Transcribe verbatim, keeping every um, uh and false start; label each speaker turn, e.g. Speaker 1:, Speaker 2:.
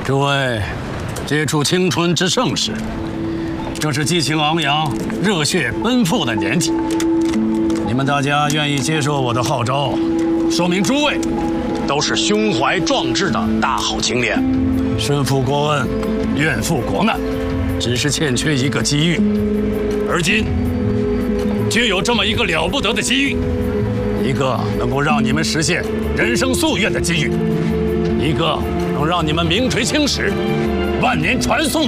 Speaker 1: 诸位，接触青春之盛时，这是激情昂扬、热血奔赴的年纪。你们大家愿意接受我的号召，说明诸位都是胸怀壮志的大好青年，身负国恩，愿赴国难，只是欠缺一个机遇。而今，却有这么一个了不得的机遇，一个能够让你们实现人生夙愿的机遇，一个能让你们名垂青史、万年传颂